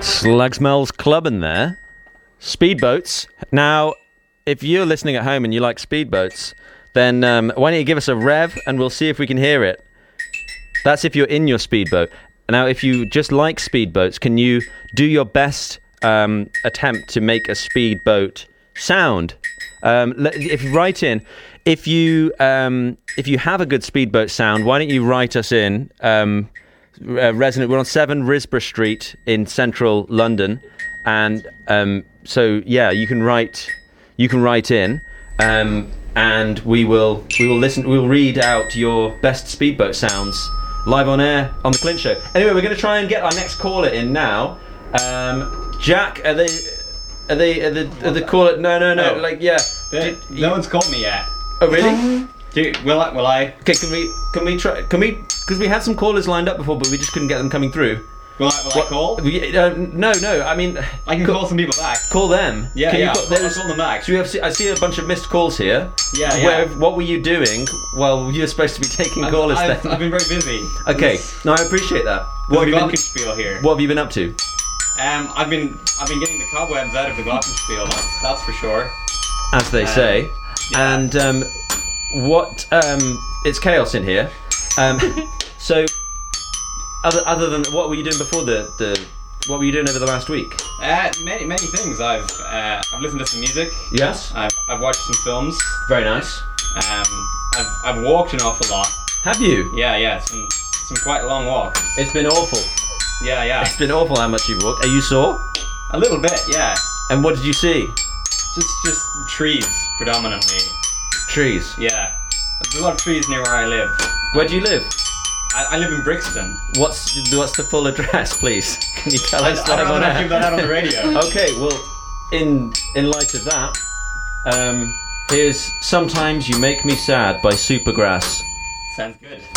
Slug Smells Clubbing there. Speedboats. Now, if you're listening at home and you like speedboats, then why don't you give us a rev and we'll see if we can hear it. That's if you're in your speedboat. Now, if you just like speedboats, can you do your best attempt to make a speedboat sound? If you write in, if you have a good speedboat sound, why don't you write us in? Resonant. We're on 7 Risborough Street in central London, and so yeah, you can write in, and we will listen. We'll read out your best speedboat sounds live on air on the Clint Show. Anyway, we're going to try and get our next caller in now. Jack, are the caller? No. Oh. Like, yeah. No one's called me yet. Oh, really? Will I? Okay, can we try? Because we had some callers lined up before, but we just couldn't get them coming through. Will I call? No. I mean, I can call some people back. Call them. Yeah, Can yeah. You I'll call them back. So I see a bunch of missed calls here. Yeah. What were you doing? Well, you're supposed to be taking callers then. I've been very busy. Okay. No, I appreciate that. What have you been? Glockenspiel here. What have you been up to? I've been getting the cobwebs out of the Glockenspiel. That's for sure. As they say. Yeah. And it's chaos in here. So, other than what were you doing before what were you doing over the last week? Many things. I've listened to some music. Yes. I've watched some films. Very nice. I've walked an awful lot. Have you? Yeah. Some quite long walks. It's been awful. Yeah. It's been awful how much you've walked. Are you sore? A little bit, yeah. And what did you see? Just trees predominantly. Trees. Yeah. There's a lot of trees near where I live. Where do you live? I live in Brixton. What's the full address, please? Can you tell us I live don't on know air? give that out on the radio. Okay, well, in light of that, here's "Sometimes You Make Me Sad" by Supergrass. Sounds good.